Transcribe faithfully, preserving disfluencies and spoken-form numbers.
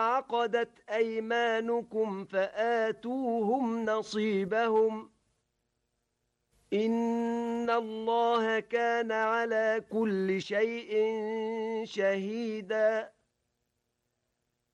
عقدت أيمانكم فآتوهم نصيبهم إن الله كان على كل شيء شهيداً